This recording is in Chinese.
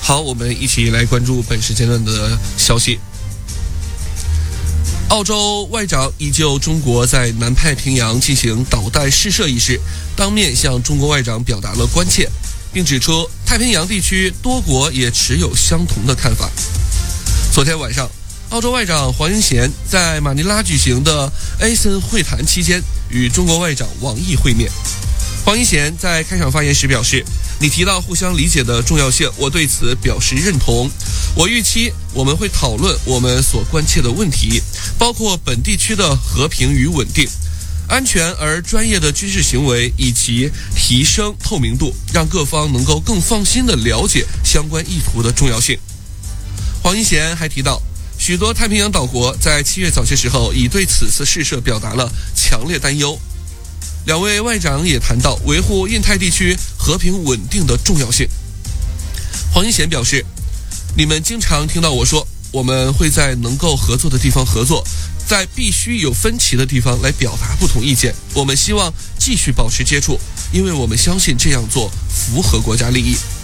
好，我们一起来关注本时间段的消息。澳洲外长已就中国在南太平洋进行导弹试射一事，当面向中国外长表达了关切，并指出太平洋地区多国也持有相同的看法。昨天晚上，澳洲外长黄英贤在马尼拉举行的 ASEAN 会谈期间与中国外长王毅会面。黄英贤在开场发言时表示，你提到互相理解的重要性，我对此表示认同。我预期我们会讨论我们所关切的问题，包括本地区的和平与稳定、安全而专业的军事行为，以及提升透明度，让各方能够更放心地了解相关意图的重要性。黄英贤还提到，许多太平洋岛国在7月早些时候已对此次试射表达了强烈担忧。两位外长也谈到维护印太地区和平稳定的重要性。黄英贤表示，你们经常听到我说，我们会在能够合作的地方合作，在必须有分歧的地方来表达不同意见。我们希望继续保持接触，因为我们相信这样做符合国家利益。